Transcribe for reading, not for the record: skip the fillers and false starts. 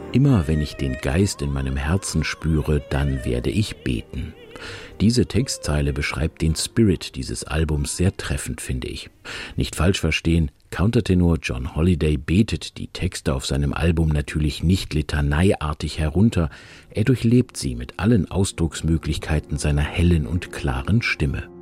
Immer wenn ich den Geist in meinem Herzen spüre, dann werde ich beten. Diese Textzeile beschreibt den Spirit dieses Albums sehr treffend, finde ich. Nicht falsch verstehen, Countertenor John Holiday betet die Texte auf seinem Album natürlich nicht litaneiartig herunter, er durchlebt sie mit allen Ausdrucksmöglichkeiten seiner hellen und klaren Stimme.